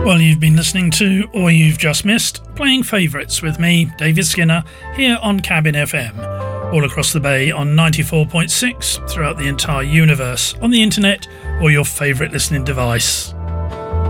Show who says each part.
Speaker 1: Well, you've been listening to, or you've just missed, Playing Favourites with me, David Skinner, here on Cabin FM, all across the bay on 94.6, throughout the entire universe, on the internet, or your favourite listening device.